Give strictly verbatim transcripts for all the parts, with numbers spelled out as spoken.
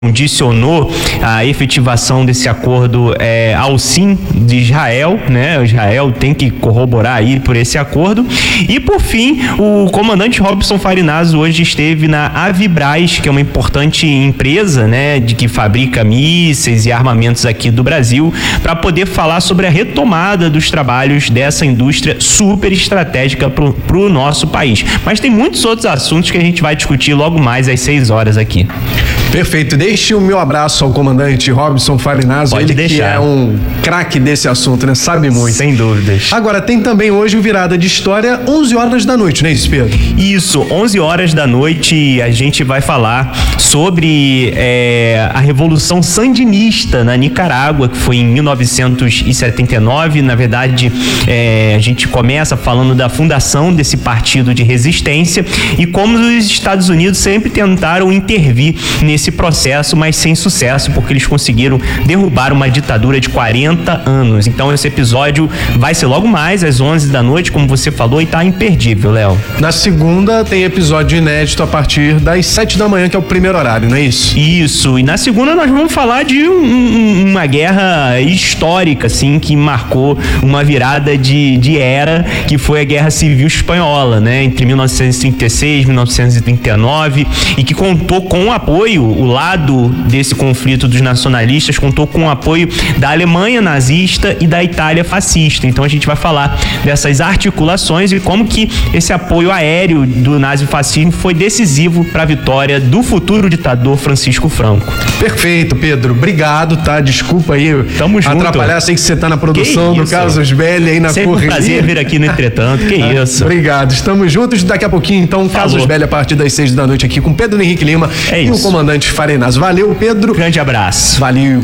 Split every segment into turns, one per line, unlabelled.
condicionou a efetivação desse acordo é, ao sim de Israel, né? O Israel tem que corroborar aí por esse acordo. E por fim, o comandante Robson Farinazzo hoje esteve na Avibraz, que é uma importante empresa, né, de que fabrica mísseis e armamentos aqui do Brasil, para poder falar sobre a retomada dos trabalhos dessa indústria super estratégica para o nosso país. Mas tem muitos outros assuntos que a gente vai discutir logo mais às seis horas aqui.
Perfeito. Deixe o meu abraço ao comandante Robson Farinazzo,
Pode
ele
deixar.
que é um craque desse assunto, né? Sabe muito.
Sem dúvidas.
Agora, tem também hoje o Virada de História, onze horas da noite, não é isso, Pedro?
Isso, onze horas da noite a gente vai falar sobre é, a Revolução Sandinista na Nicarágua, que foi em mil novecentos e setenta e nove. Na verdade, é, a gente começa falando da fundação desse partido de resistência e como os Estados Unidos sempre tentaram intervir nesse processo, mas sem sucesso, porque eles conseguiram derrubar uma ditadura de quarenta anos. Então esse episódio vai ser logo mais às onze da noite, como você falou, e tá imperdível, Léo.
Na segunda tem episódio inédito a partir das sete da manhã, que é o primeiro horário, não é isso?
Isso, e na segunda nós vamos falar de um, um, uma guerra histórica, assim, que marcou uma virada de, de era, que foi a Guerra Civil Espanhola, né, entre mil novecentos e trinta e seis e mil novecentos e trinta e nove, e que contou com o apoio, o lado desse conflito dos nacionalistas contou com o apoio da Alemanha nazista e da Itália fascista. Então a gente vai falar dessas articulações e como que esse apoio aéreo do nazifascismo foi decisivo para a vitória do futuro ditador Francisco Franco.
Perfeito, Pedro. Obrigado, tá? Desculpa aí
Tamo junto.
atrapalhar. Sei que você tá na produção do Casus Belli aí na
Sempre
correria.
um prazer vir aqui no Entretanto. Que
Ah,
isso.
Obrigado. Estamos juntos. Daqui a pouquinho, então, Casus
Falou.
Belli a partir das seis da noite aqui com Pedro Henrique Lima
É
e o
isso.
comandante Farinazzo. Valeu, Pedro.
Grande abraço.
Valeu.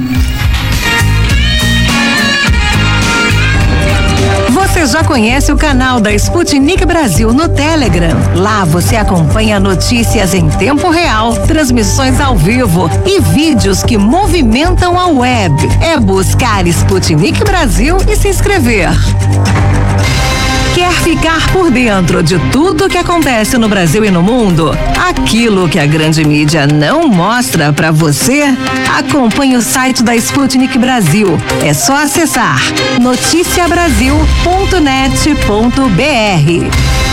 Você já conhece o canal da Sputnik Brasil no Telegram? Lá você acompanha notícias em tempo real, transmissões ao vivo e vídeos que movimentam a web. É buscar Sputnik Brasil e se inscrever. Quer ficar por dentro de tudo que acontece no Brasil e no mundo? Aquilo que a grande mídia não mostra pra você? Acompanhe o site da Sputnik Brasil. É só acessar noticia brasil ponto net ponto b r.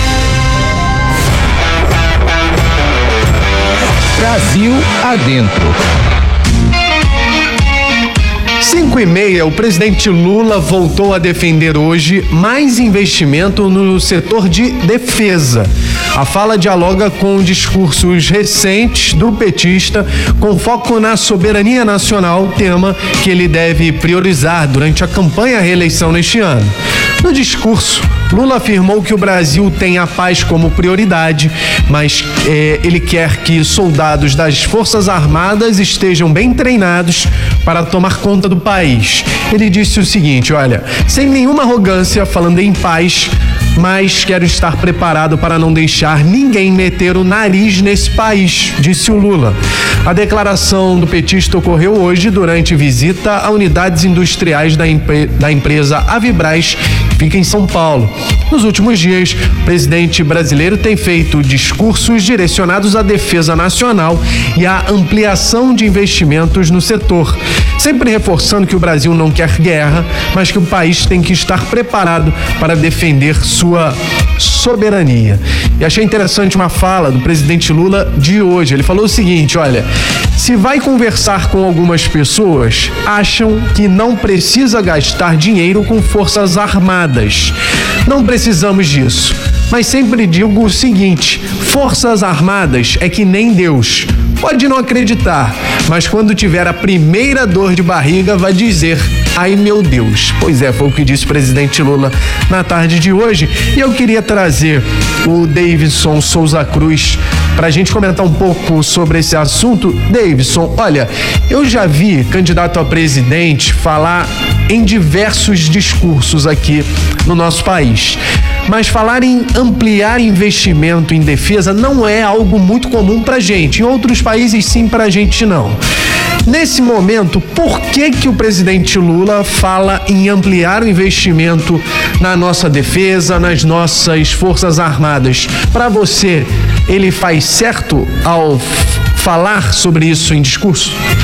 Brasil adentro.
cinco e meia, o presidente Lula voltou a defender hoje mais investimento no setor de defesa. A fala dialoga com discursos recentes do petista com foco na soberania nacional, tema que ele deve priorizar durante a campanha à reeleição neste ano. No discurso, Lula afirmou que o Brasil tem a paz como prioridade, mas eh, ele quer que soldados das Forças Armadas estejam bem treinados para tomar conta do país. Ele disse o seguinte, olha, sem nenhuma arrogância, falando em paz, mas quero estar preparado para não deixar ninguém meter o nariz nesse país, disse o Lula. A declaração do petista ocorreu hoje durante visita a unidades industriais da, empre- da empresa Avibraz, que fica em São Paulo. Nos últimos dias, o presidente brasileiro tem feito discursos direcionados à defesa nacional e à ampliação de investimentos no setor, sempre reforçando que o Brasil não quer guerra, mas que o país tem que estar preparado para defender sua soberania. E achei interessante uma fala do presidente Lula de hoje. Ele falou o seguinte, olha, se vai conversar com algumas pessoas, acham que não precisa gastar dinheiro com forças armadas. Não precisamos disso. Mas sempre digo o seguinte, forças armadas é que nem Deus. Pode não acreditar, mas quando tiver a primeira dor de barriga, vai dizer, ai meu Deus. Pois é, foi o que disse o presidente Lula na tarde de hoje. E eu queria trazer o Davidson Souza Cruz para a gente comentar um pouco sobre esse assunto. Davidson, olha, eu já vi candidato a presidente falar em diversos discursos aqui no nosso país. Mas falar em ampliar investimento em defesa não é algo muito comum pra gente. Em outros países, sim, pra gente não. Nesse momento, por que que o presidente Lula fala em ampliar o investimento na nossa defesa, nas nossas forças armadas? Para você, ele faz certo ao falar sobre isso em discurso?